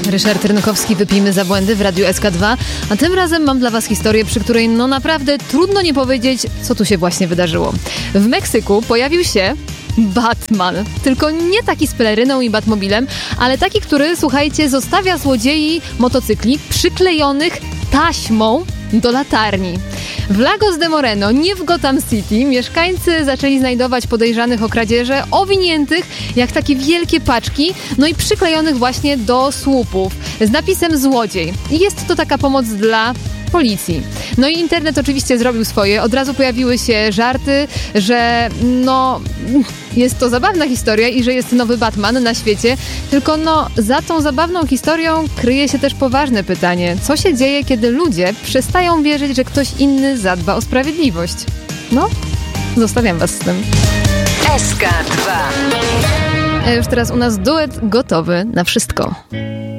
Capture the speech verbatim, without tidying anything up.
Ryszard Rynkowski, Wypijmy za błędy w Radiu S K dwa, a tym razem mam dla was historię, przy której no naprawdę trudno nie powiedzieć, co tu się właśnie wydarzyło. W Meksyku pojawił się Batman. Tylko nie taki z peleryną i Batmobilem, ale taki, który, słuchajcie, zostawia złodziei motocykli przyklejonych taśmą do latarni. W Lagos de Moreno, nie w Gotham City, mieszkańcy zaczęli znajdować podejrzanych o kradzieże, owiniętych jak takie wielkie paczki, no i przyklejonych właśnie do słupów z napisem złodziej. I jest to taka pomoc dla policji. No i internet oczywiście zrobił swoje. Od razu pojawiły się żarty, że no jest to zabawna historia i że jest nowy Batman na świecie. Tylko no za tą zabawną historią kryje się też poważne pytanie. Co się dzieje, kiedy ludzie przestają wierzyć, że ktoś inny zadba o sprawiedliwość? No, zostawiam was z tym. S K dwa. A już teraz u nas duet gotowy na wszystko.